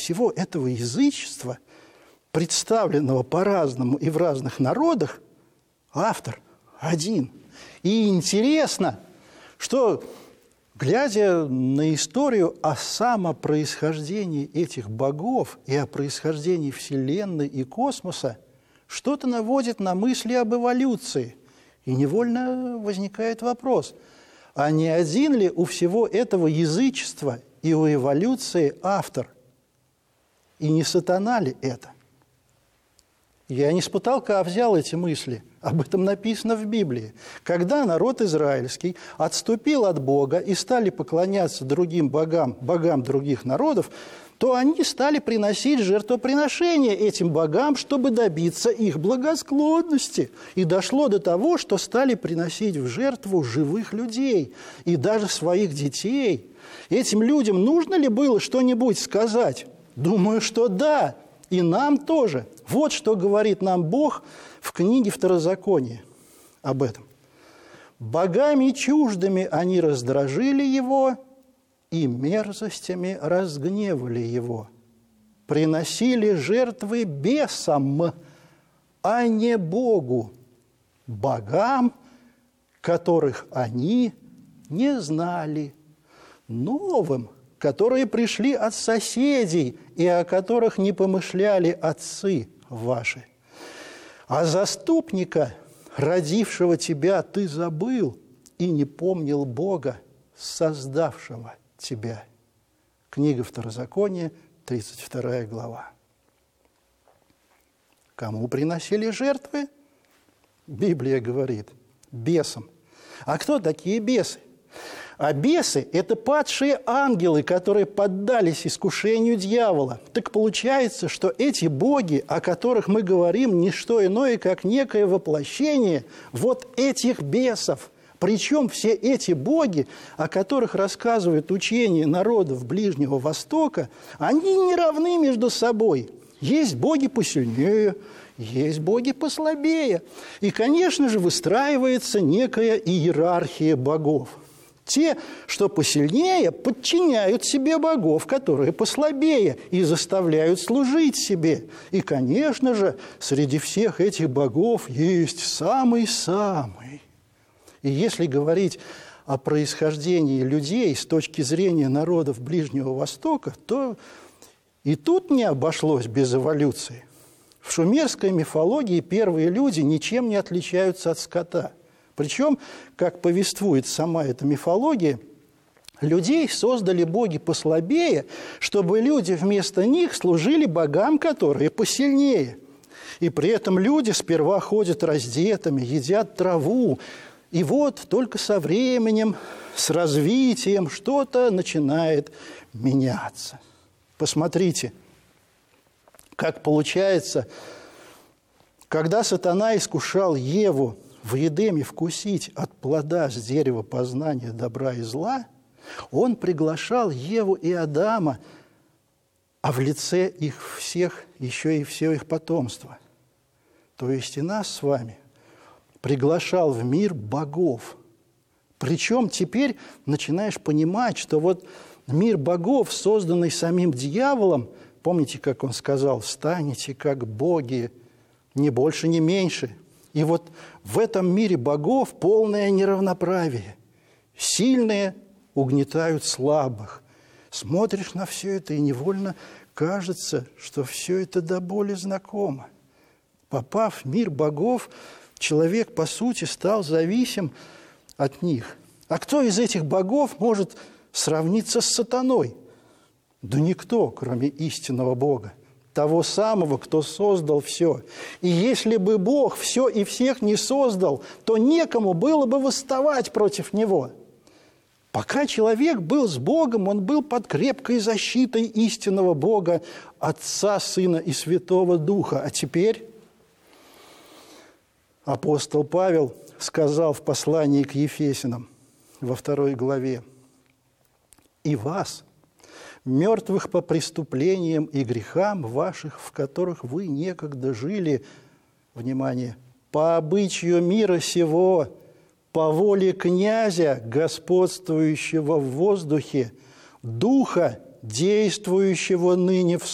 всего этого язычества, представленного по-разному и в разных народах, автор один. И интересно, что, глядя на историю о самопроисхождении этих богов и о происхождении Вселенной и космоса, что-то наводит на мысли об эволюции. И невольно возникает вопрос, а не один ли у всего этого язычества и у эволюции автор? И не сатана ли это? Я не с потолка взял эти мысли. Об этом написано в Библии. Когда народ израильский отступил от Бога и стали поклоняться другим богам, богам других народов, то они стали приносить жертвоприношения этим богам, чтобы добиться их благосклонности. И дошло до того, что стали приносить в жертву живых людей и даже своих детей. Этим людям нужно ли было что-нибудь сказать? Думаю, что да. И нам тоже. Вот что говорит нам Бог в книге Второзакония об этом. «Богами чуждыми они раздражили его, и мерзостями разгневали его. Приносили жертвы бесам, а не Богу, богам, которых они не знали, новым, которые пришли от соседей и о которых не помышляли отцы ваши. А заступника, родившего тебя, ты забыл и не помнил Бога, создавшего тебя». Книга Второзакония, 32 глава. Кому приносили жертвы? Библия говорит, бесам. А кто такие бесы? А бесы – это падшие ангелы, которые поддались искушению дьявола. Так получается, что эти боги, о которых мы говорим, не что иное, как некое воплощение вот этих бесов. Причем все эти боги, о которых рассказывают учения народов Ближнего Востока, они не равны между собой. Есть боги посильнее, есть боги послабее. И, конечно же, выстраивается некая иерархия богов. Те, что посильнее, подчиняют себе богов, которые послабее, и заставляют служить себе. И, конечно же, среди всех этих богов есть самый-самый. И если говорить о происхождении людей с точки зрения народов Ближнего Востока, то и тут не обошлось без эволюции. В шумерской мифологии первые люди ничем не отличаются от скота. Причем, как повествует сама эта мифология, людей создали боги послабее, чтобы люди вместо них служили богам, которые посильнее. И при этом люди сперва ходят раздетыми, едят траву. И вот только со временем, с развитием что-то начинает меняться. Посмотрите, как получается, когда сатана искушал Еву в Едеме вкусить от плода с дерева познания добра и зла, он приглашал Еву и Адама, а в лице их всех еще и все их потомство, то есть и нас с вами, приглашал в мир богов. Причем теперь начинаешь понимать, что вот мир богов, созданный самим дьяволом, помните, как он сказал, станете как боги, ни больше, ни меньше. И вот в этом мире богов полное неравноправие. Сильные угнетают слабых. Смотришь на все это, и невольно кажется, что все это до боли знакомо. Попав в мир богов, человек, по сути, стал зависим от них. А кто из этих богов может сравниться с сатаной? Да никто, кроме истинного Бога. Того самого, кто создал все. И если бы Бог все и всех не создал, то некому было бы восставать против Него. Пока человек был с Богом, он был под крепкой защитой истинного Бога, Отца, Сына и Святого Духа. А теперь апостол Павел сказал в послании к Ефесянам во 2 главе: «И вас, мертвых по преступлениям и грехам ваших, в которых вы некогда жили, внимание, по обычаю мира сего, по воле князя, господствующего в воздухе, духа, действующего ныне в